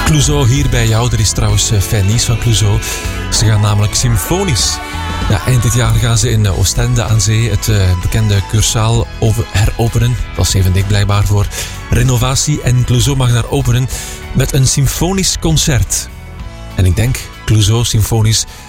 Clouseau hier bij jou. Er is trouwens fijn nieuws van Clouseau. Ze gaan namelijk symfonisch. Ja, eind dit jaar gaan ze in Oostende aan Zee het bekende Cursaal heropenen. Dat is even dik blijkbaar voor renovatie. En Clouseau mag daar openen met een symfonisch concert. En ik denk, Clouseau symfonisch,